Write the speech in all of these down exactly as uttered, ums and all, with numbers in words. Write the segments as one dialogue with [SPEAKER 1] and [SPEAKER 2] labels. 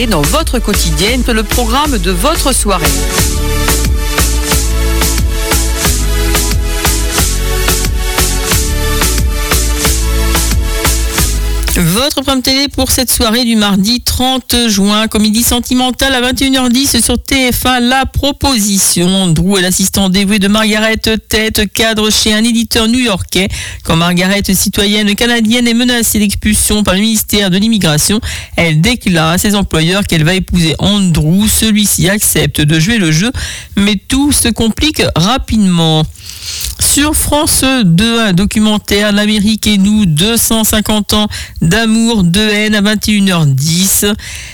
[SPEAKER 1] Et dans votre quotidienne, le programme de votre soirée. Votre programme télé pour cette soirée du mardi trente juin, comédie sentimentale à vingt et une heures dix sur T F un, La Proposition. Drew est l'assistant dévoué de Margaret Tate, cadre chez un éditeur new-yorkais. Quand Margaret, citoyenne canadienne, est menacée d'expulsion par le ministère de l'Immigration, elle déclare à ses employeurs qu'elle va épouser Andrew. Celui-ci accepte de jouer le jeu, mais tout se complique rapidement. Sur France deux, un documentaire, L'Amérique et nous, deux cent cinquante ans d'amour, de haine à vingt et une heures dix.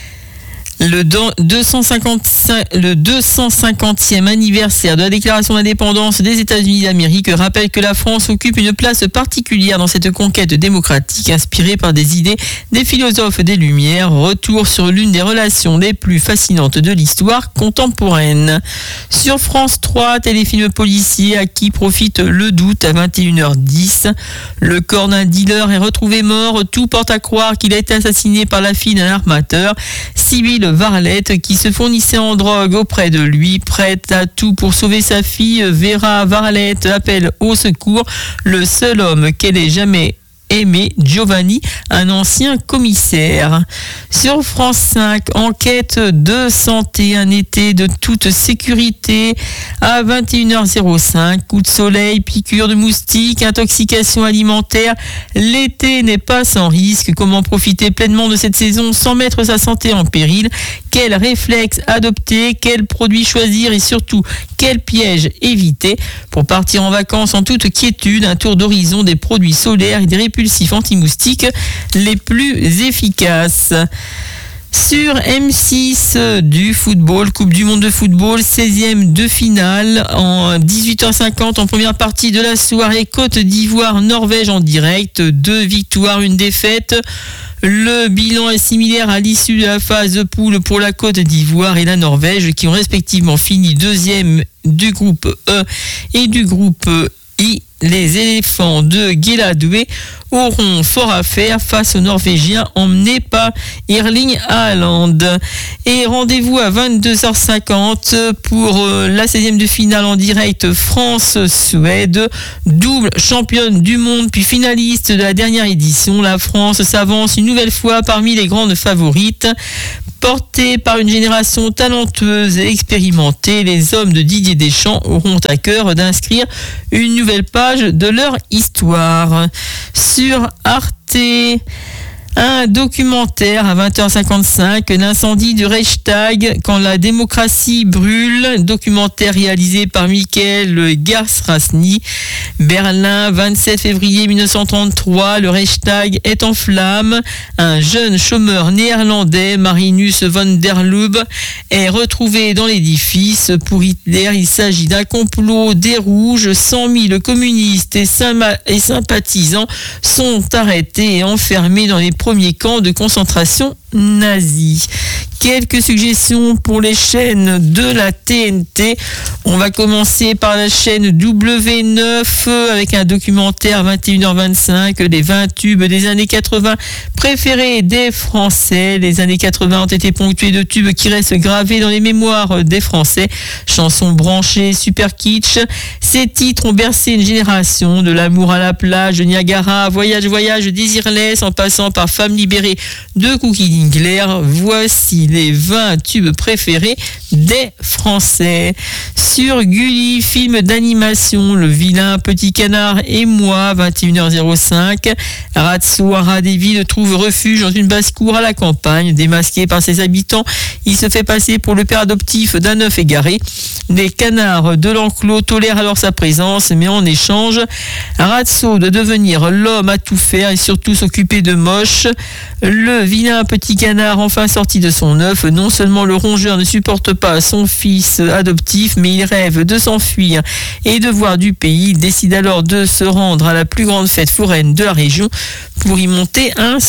[SPEAKER 1] Le, deux cent cinquante-cinq, le deux cent cinquantième anniversaire de la déclaration d'indépendance des États-Unis d'Amérique rappelle que la France occupe une place particulière dans cette conquête démocratique inspirée par des idées des philosophes des Lumières. Retour sur l'une des relations les plus fascinantes de l'histoire contemporaine. Sur France trois, téléfilm policier à qui profite le doute à vingt et une heures dix. Le corps d'un dealer est retrouvé mort. Tout porte à croire qu'il a été assassiné par la fille d'un armateur. Sibylle Varlette, qui se fournissait en drogue auprès de lui, prête à tout pour sauver sa fille. Vera Varlette appelle au secours le seul homme qu'elle ait jamais aimé, Giovanni, un ancien commissaire. Sur France cinq, enquête de santé, un été de toute sécurité à vingt et une heures cinq. Coup de soleil, piqûre de moustique, intoxication alimentaire. L'été n'est pas sans risque. Comment profiter pleinement de cette saison sans mettre sa santé en péril? Quels réflexes adopter? Quels produits choisir? Et surtout, quel piège éviter? Pour partir en vacances en toute quiétude, un tour d'horizon des produits solaires et des répulsifs anti-moustiques les plus efficaces. Sur M six, du football, Coupe du Monde de football, seizième de finale, en dix-huit heures cinquante, en première partie de la soirée, Côte d'Ivoire-Norvège en direct, deux victoires, une défaite. Le bilan est similaire à l'issue de la phase de poule pour la Côte d'Ivoire et la Norvège, qui ont respectivement fini deuxième du groupe E et du groupe I. Les éléphants de Guéladoué auront fort à faire face aux Norvégiens emmenés par Erling Haaland. Et rendez-vous à vingt-deux heures cinquante pour la seizième de finale en direct France-Suède. Double championne du monde puis finaliste de la dernière édition, la France s'avance une nouvelle fois parmi les grandes favorites. Portés par une génération talentueuse et expérimentée, les hommes de Didier Deschamps auront à cœur d'inscrire une nouvelle page de leur histoire. Sur Arte, un documentaire à vingt heures cinquante-cinq, l'incendie du Reichstag quand la démocratie brûle, documentaire réalisé par Michael Garsrasny. Berlin, vingt-sept février mille neuf cent trente-trois, le Reichstag est en flammes. Un jeune chômeur néerlandais, Marinus van der Lubbe, est retrouvé dans l'édifice. Pour Hitler, il s'agit d'un complot des Rouges. cent mille communistes et, sympa- et sympathisants sont arrêtés et enfermés dans les premiers camps de concentration nazis. Quelques suggestions pour les chaînes de la T N T. On va commencer par la chaîne W neuf avec un documentaire vingt et une heures vingt-cinq, les vingt tubes des années quatre-vingts préférés des Français. Les années quatre-vingts ont été ponctuées de tubes qui restent gravés dans les mémoires des Français. Chansons branchées, super kitsch. Ces titres ont bercé une génération, de l'amour à la plage, de Niagara, voyage, voyage, désirless, en passant par Femme libérée de Cookie Dingler. Voici les vingt tubes préférés des Français. Sur Gulli, film d'animation, Le vilain petit canard et moi, vingt et une heures cinq. Ratso Haradéville trouve refuge dans une basse-cour à la campagne. Démasqué par ses habitants, il se fait passer pour le père adoptif d'un œuf égaré. Les canards de l'enclos tolèrent alors sa présence, mais en échange, Ratso doit devenir l'homme à tout faire et surtout s'occuper de Moche. Le vilain petit canard, enfin sorti de son œuf, non seulement le rongeur ne supporte pas son fils adoptif, mais il rêve de s'enfuir et de voir du pays. Il décide alors de se rendre à la plus grande fête foraine de la région pour y monter un spectacle.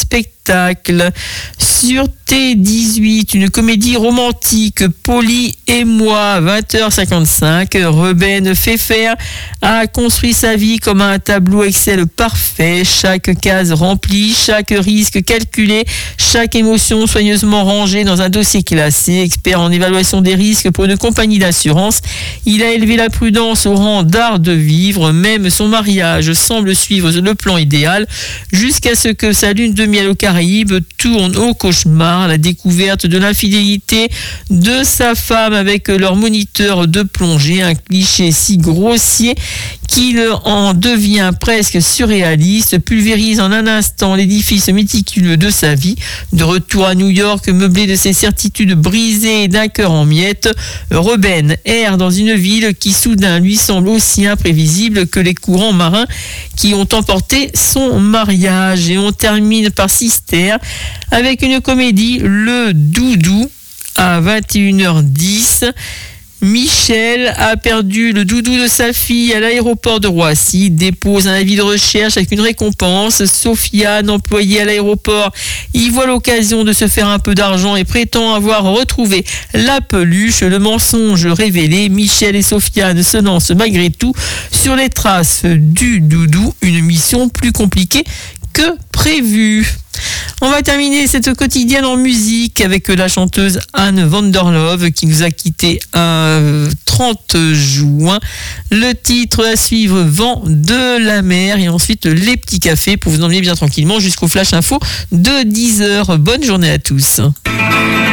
[SPEAKER 1] spectacle. Sur T dix-huit, une comédie romantique, Polly et moi, vingt heures cinquante-cinq. Reuben Pfeffer a construit sa vie comme un tableau Excel parfait. Chaque case remplie, chaque risque calculé, chaque émotion soigneusement rangée dans un dossier classé. Expert en évaluation des risques pour une compagnie d'assurance, il a élevé la prudence au rang d'art de vivre. Même son mariage semble suivre le plan idéal jusqu'à ce que sa lune de miel aux Caraïbes tourne au cauchemar. La découverte de l'infidélité de sa femme avec leur moniteur de plongée, un cliché si grossier qu'il en devient presque surréaliste, pulvérise en un instant l'édifice méticuleux de sa vie. De retour à New York, meublé de ses certitudes brisées et d'un cœur en miettes, Reuben erre dans une ville qui soudain lui semble aussi imprévisible que les courants marins qui ont emporté son mariage. Et on termine par Sister avec une comédie, Le Doudou, à vingt et une heures dix. Michel a perdu le doudou de sa fille à l'aéroport de Roissy, dépose un avis de recherche avec une récompense. Sofiane, employée à l'aéroport, y voit l'occasion de se faire un peu d'argent et prétend avoir retrouvé la peluche. Le mensonge révélé, Michel et Sofiane se lancent malgré tout sur les traces du doudou, une mission plus compliquée que prévu. On va terminer cette quotidienne en musique avec la chanteuse Anne Vanderlove qui nous a quittés un trente juin. Le titre à suivre, Vent de la mer, et ensuite les petits cafés pour vous emmener bien tranquillement jusqu'au Flash Info de dix heures. Bonne journée à tous.